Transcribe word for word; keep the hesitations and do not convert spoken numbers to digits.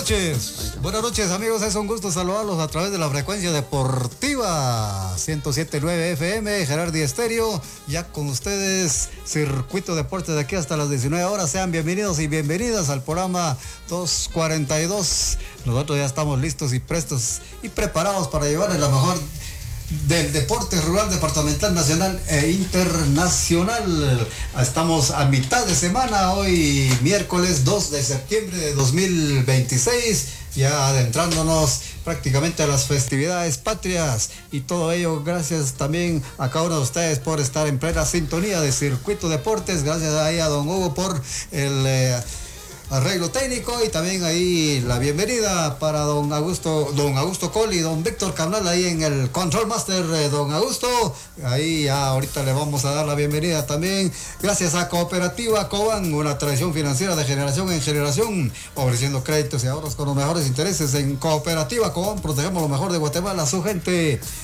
noches, buenas noches amigos, es un gusto saludarlos a través de la frecuencia deportiva ciento siete punto nueve F M, Gerardi Estéreo, ya con ustedes, Circuito Deportes de aquí hasta las diecinueve horas, sean bienvenidos y bienvenidas al programa doscientos cuarenta y dos, nosotros ya estamos listos y prestos y preparados para llevarles la mejor del deporte rural, departamental, nacional e internacional. Estamos a mitad de semana, hoy miércoles dos de septiembre de dos mil veintiséis, ya adentrándonos prácticamente a las festividades patrias, y todo ello gracias también a cada uno de ustedes por estar en plena sintonía de Circuito Deportes. Gracias ahí a don Hugo por el eh, arreglo técnico, y también ahí la bienvenida para don Augusto, don Augusto Coli y don Víctor Cabral ahí en el Control Master. eh, don Augusto, ahí ya ahorita le vamos a dar la bienvenida también. Gracias a Cooperativa Coban, una tradición financiera de generación en generación, ofreciendo créditos y ahorros con los mejores intereses. En Cooperativa Coban protegemos lo mejor de Guatemala, su gente.